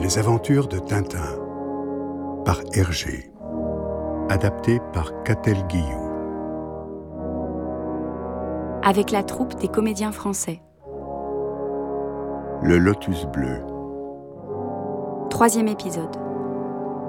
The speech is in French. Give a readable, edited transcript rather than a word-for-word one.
Les aventures de Tintin par Hergé. Adapté par Catel Guillou. Avec la troupe des comédiens français. Le Lotus bleu. 3e épisode.